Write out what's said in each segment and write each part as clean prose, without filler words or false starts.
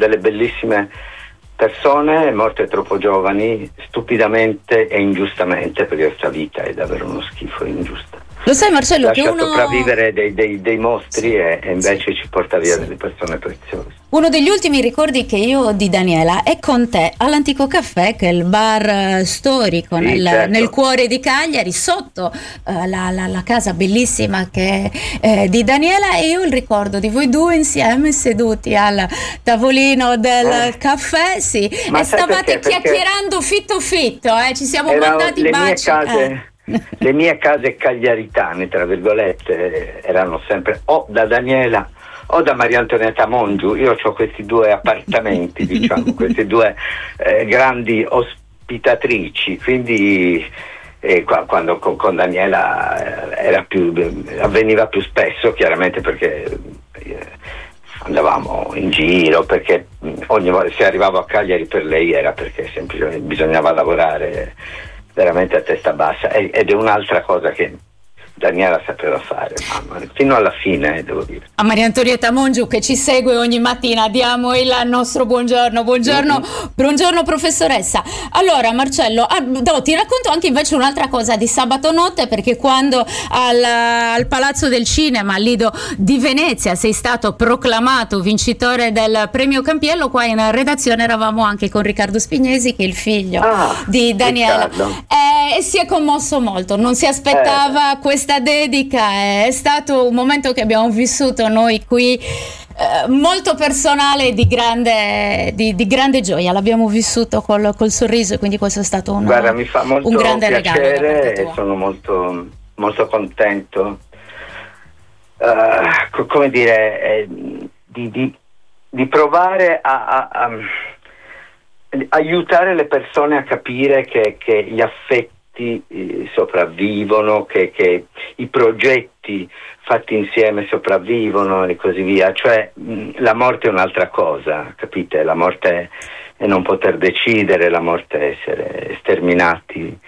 delle bellissime persone morte troppo giovani, stupidamente e ingiustamente, perché questa vita è davvero uno schifo, ingiusta. Lo sai, Marcello, lascia che uno sopravvivere dei mostri e invece ci porta via delle persone preziose. Uno degli ultimi ricordi che io ho di Daniela è con te all'Antico Caffè, che è il bar storico certo, nel cuore di Cagliari, sotto la casa bellissima che è di Daniela, e io il ricordo di voi due insieme seduti al tavolino del caffè, sì, ma e stavate perché? chiacchierando fitto, ci siamo mandati baci. Le mie case cagliaritane, tra virgolette, erano sempre o da Daniela o da Maria Antonietta Mongiu. Io ho questi due appartamenti, diciamo, queste due grandi ospitatrici, quindi quando con Daniela avveniva più spesso, chiaramente, perché andavamo in giro, perché ogni volta se arrivavo a Cagliari per lei era perché semplicemente bisognava lavorare veramente a testa bassa, ed è un'altra cosa che Daniela sapeva fare, mamma, fino alla fine, devo dire. A Maria Antonietta Mongiu, che ci segue ogni mattina, diamo il nostro buongiorno. Buongiorno professoressa. Allora Marcello, ti racconto anche invece un'altra cosa di sabato notte, perché quando al Palazzo del Cinema Lido di Venezia sei stato proclamato vincitore del premio Campiello, qua in redazione eravamo anche con Riccardo Spignesi, che è il figlio di Daniela, e si è commosso molto, non si aspettava questa dedica, è stato un momento che abbiamo vissuto noi qui, molto personale, di grande gioia, l'abbiamo vissuto col sorriso, e quindi questo è stato un mi fa molto un grande piacere regalo, e sono molto, molto contento, come dire, di provare a aiutare le persone a capire che gli affetti sopravvivono, che i progetti fatti insieme sopravvivono e così via. Cioè la morte è un'altra cosa, capite? La morte è non poter decidere, la morte è essere sterminati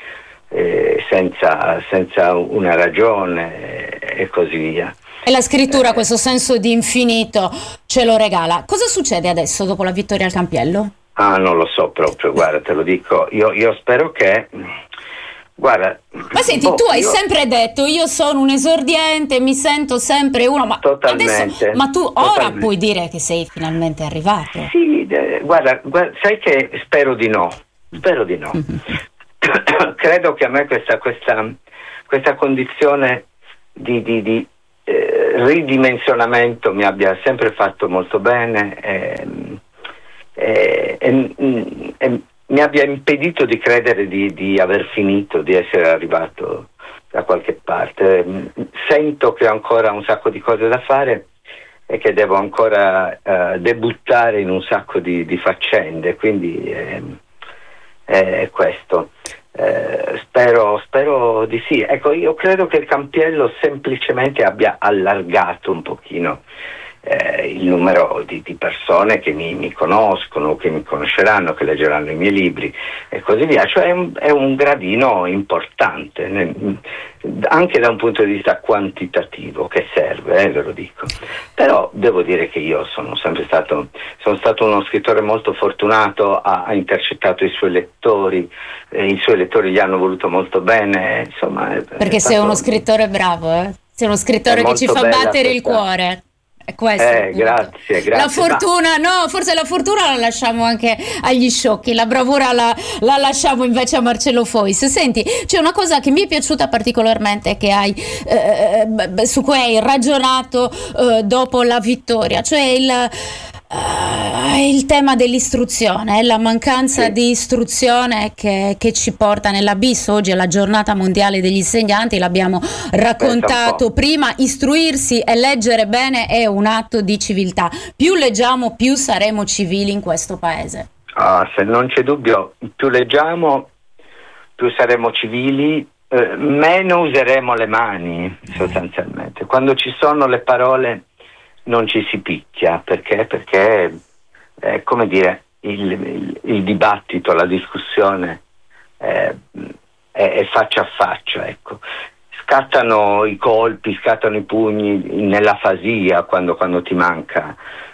senza una ragione e così via. E la scrittura questo senso di infinito ce lo regala. Cosa succede adesso dopo la vittoria al Campiello? Non lo so proprio, guarda, te lo dico, io spero che... Guarda, ma senti, tu hai sempre detto io sono un esordiente, mi sento sempre uno, ma totalmente, adesso, ma tu ora puoi dire che sei finalmente arrivato? Sì, guarda, sai che spero di no. Credo che a me questa condizione di ridimensionamento mi abbia sempre fatto molto bene e mi abbia impedito di credere di aver finito, di essere arrivato da qualche parte. Sento che ho ancora un sacco di cose da fare e che devo ancora debuttare in un sacco di faccende, quindi è questo. Spero di sì. Ecco, io credo che il Campiello semplicemente abbia allargato un pochino il numero di persone che mi conoscono, che mi conosceranno, che leggeranno i miei libri e così via. Cioè è un gradino importante, anche da un punto di vista quantitativo, che serve, ve lo dico. Però devo dire che io sono stato uno scrittore molto fortunato, ha intercettato i suoi lettori, i suoi lettori gli hanno voluto molto bene, insomma. Perché sei uno scrittore bravo, sei uno scrittore che ci fa battere il cuore. Questo, grazie. La fortuna, forse la fortuna la lasciamo anche agli sciocchi, la bravura la lasciamo invece a Marcello Fois. Senti, c'è una cosa che mi è piaciuta particolarmente, che su cui hai ragionato dopo la vittoria, cioè il tema dell'istruzione, la mancanza di istruzione che ci porta nell'abisso. Oggi è la giornata mondiale degli insegnanti, l'abbiamo raccontato prima. Istruirsi e leggere bene è un atto di civiltà. Più leggiamo, più saremo civili in questo paese. Se non c'è dubbio, più leggiamo, più saremo civili, meno useremo le mani, sostanzialmente. Quando ci sono le parole non ci si picchia, perché come dire, il dibattito, la discussione è faccia a faccia, ecco. Scattano i colpi, scattano i pugni nell'afasia quando ti manca